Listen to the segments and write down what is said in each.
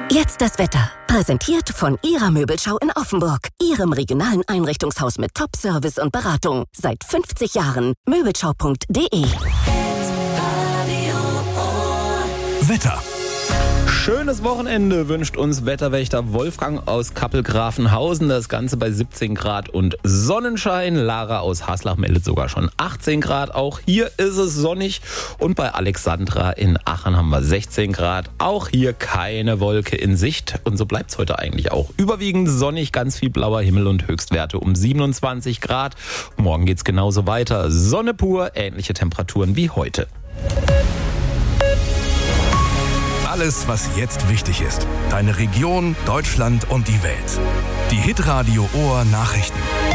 Jetzt das Wetter. Präsentiert von Ihrer Möbelschau in Offenburg. Ihrem regionalen Einrichtungshaus mit Top-Service und Beratung. Seit 50 Jahren. Möbelschau.de. Wetter. Schönes Wochenende wünscht uns Wetterwächter Wolfgang aus Kappel-Grafenhausen. Das Ganze bei 17 Grad und Sonnenschein. Lara aus Haslach meldet sogar schon 18 Grad. Auch hier ist es sonnig. Und bei Alexandra in Aachen haben wir 16 Grad. Auch hier keine Wolke in Sicht. Und so bleibt es heute eigentlich auch. Überwiegend sonnig, ganz viel blauer Himmel und Höchstwerte um 27 Grad. Morgen geht's genauso weiter. Sonne pur, ähnliche Temperaturen wie heute. Alles, was jetzt wichtig ist. Deine Region, Deutschland und die Welt. Die Hitradio Ohr Nachrichten.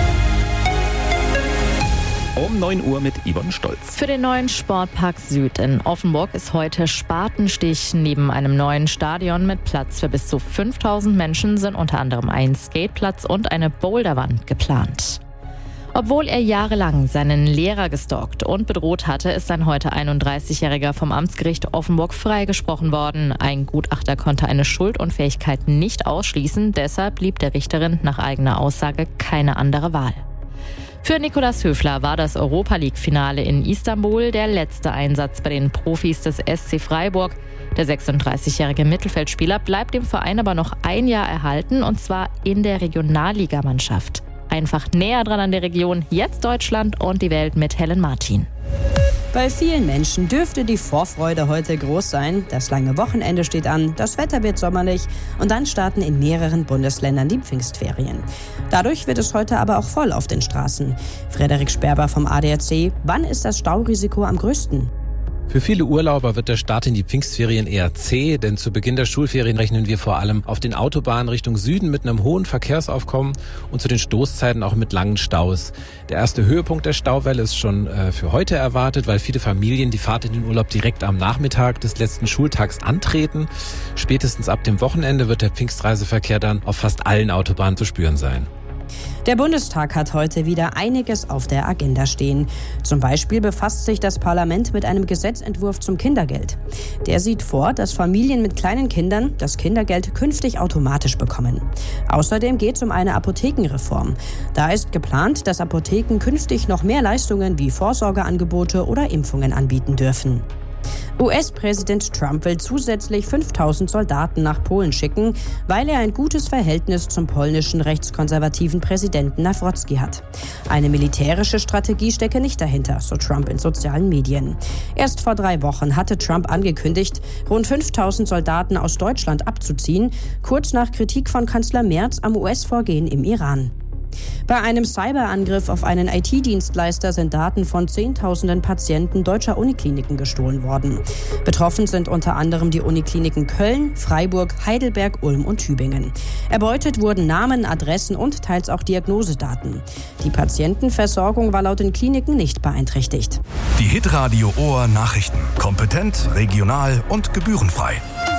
Um 9 Uhr mit Yvonne Stolz. Für den neuen Sportpark Süd in Offenburg ist heute Spatenstich. Neben einem neuen Stadion mit Platz für bis zu 5000 Menschen sind unter anderem ein Skateplatz und eine Boulderwand geplant. Obwohl er jahrelang seinen Lehrer gestalkt und bedroht hatte, ist ein heute 31-Jähriger vom Amtsgericht Offenburg freigesprochen worden. Ein Gutachter konnte eine Schuldunfähigkeit nicht ausschließen. Deshalb blieb der Richterin nach eigener Aussage keine andere Wahl. Für Nikolaus Höfler war das Europa-League-Finale in Istanbul der letzte Einsatz bei den Profis des SC Freiburg. Der 36-jährige Mittelfeldspieler bleibt dem Verein aber noch ein Jahr erhalten, und zwar in der Regionalligamannschaft. Einfach näher dran an der Region, jetzt Deutschland und die Welt mit Helen Martin. Bei vielen Menschen dürfte die Vorfreude heute groß sein. Das lange Wochenende steht an, das Wetter wird sommerlich und dann starten in mehreren Bundesländern die Pfingstferien. Dadurch wird es heute aber auch voll auf den Straßen. Frederik Sperber vom ADAC, wann ist das Staurisiko am größten? Für viele Urlauber wird der Start in die Pfingstferien eher zäh, denn zu Beginn der Schulferien rechnen wir vor allem auf den Autobahnen Richtung Süden mit einem hohen Verkehrsaufkommen und zu den Stoßzeiten auch mit langen Staus. Der erste Höhepunkt der Stauwelle ist schon für heute erwartet, weil viele Familien die Fahrt in den Urlaub direkt am Nachmittag des letzten Schultags antreten. Spätestens ab dem Wochenende wird der Pfingstreiseverkehr dann auf fast allen Autobahnen zu spüren sein. Der Bundestag hat heute wieder einiges auf der Agenda stehen. Zum Beispiel befasst sich das Parlament mit einem Gesetzentwurf zum Kindergeld. Der sieht vor, dass Familien mit kleinen Kindern das Kindergeld künftig automatisch bekommen. Außerdem geht es um eine Apothekenreform. Da ist geplant, dass Apotheken künftig noch mehr Leistungen wie Vorsorgeangebote oder Impfungen anbieten dürfen. US-Präsident Trump will zusätzlich 5000 Soldaten nach Polen schicken, weil er ein gutes Verhältnis zum polnischen rechtskonservativen Präsidenten Nawrocki hat. Eine militärische Strategie stecke nicht dahinter, so Trump in sozialen Medien. Erst vor 3 Wochen hatte Trump angekündigt, rund 5000 Soldaten aus Deutschland abzuziehen, kurz nach Kritik von Kanzler Merz am US-Vorgehen im Iran. Bei einem Cyberangriff auf einen IT-Dienstleister sind Daten von Zehntausenden Patienten deutscher Unikliniken gestohlen worden. Betroffen sind unter anderem die Unikliniken Köln, Freiburg, Heidelberg, Ulm und Tübingen. Erbeutet wurden Namen, Adressen und teils auch Diagnosedaten. Die Patientenversorgung war laut den Kliniken nicht beeinträchtigt. Die Hitradio Ohr Nachrichten. Kompetent, regional und gebührenfrei.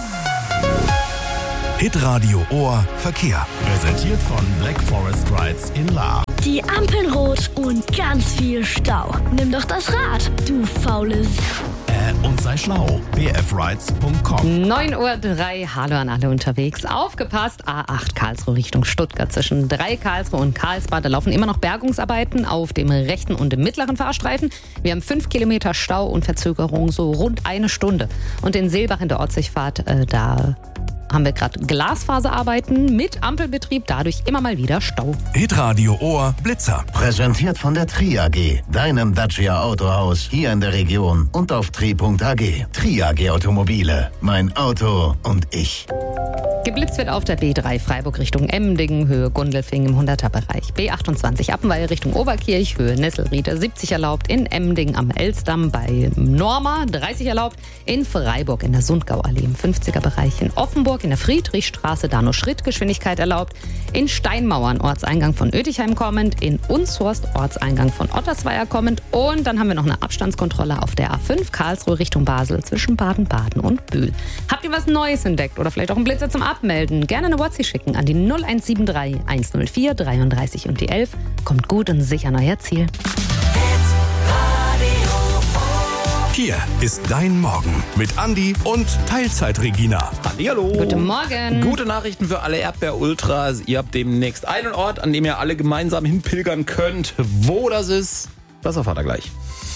Hitradio Ohr Verkehr. Präsentiert von Black Forest Rides in Lahr. Die Ampeln rot und ganz viel Stau. Nimm doch das Rad, du faules. Und sei schlau. bfrides.com. 9:03 Uhr. Hallo an alle unterwegs. Aufgepasst, A8 Karlsruhe Richtung Stuttgart. Zwischen Karlsruhe und Karlsbad, da laufen immer noch Bergungsarbeiten auf dem rechten und dem mittleren Fahrstreifen. Wir haben 5 Kilometer Stau und Verzögerung, so rund 1 Stunde. Und in Seelbach in der Ortsdurchfahrt, da haben wir gerade Glasfaserarbeiten mit Ampelbetrieb, dadurch immer mal wieder Stau. Hitradio Ohr Blitzer. Präsentiert von der Tri AG, deinem Dacia Autohaus hier in der Region und auf tri.ag. Tri AG Automobile, mein Auto und ich. Geblitzt wird auf der B3 Freiburg Richtung Emmendingen, Höhe Gundelfing im 100er-Bereich. B28 Appenweier Richtung Oberkirch, Höhe Nesselriede 70 erlaubt. In Emmendingen am Elsdamm bei Norma 30 erlaubt. In Freiburg in der Sundgauallee im 50er-Bereich. In Offenburg in der Friedrichstraße da nur Schrittgeschwindigkeit erlaubt. In Steinmauern Ortseingang von Oetigheim kommend. In Unshorst Ortseingang von Ottersweier kommend. Und dann haben wir noch eine Abstandskontrolle auf der A5 Karlsruhe Richtung Basel zwischen Baden-Baden und Bühl. Habt ihr was Neues entdeckt oder vielleicht auch einen Blitzer zum Abmelden? Gerne eine WhatsApp schicken an die 0173 104 33 und die 11. Kommt gut und sicher an euer Ziel. Hier ist dein Morgen mit Andi und Teilzeit-Regina. Hallihallo. Guten Morgen. Gute Nachrichten für alle Erdbeer-Ultras. Ihr habt demnächst einen Ort, an dem ihr alle gemeinsam hinpilgern könnt. Wo das ist, das erfahrt ihr gleich.